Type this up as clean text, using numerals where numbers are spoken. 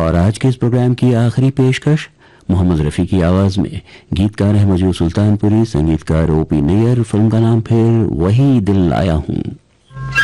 और आज के इस प्रोग्राम की आखिरी पेशकश मोहम्मद रफ़ी की आवाज़ में। गीतकार है मजरू सुल्तानपुरी, संगीतकार ओपी नैयर। फिल्म का नाम फिर वही दिल लाया हूँ।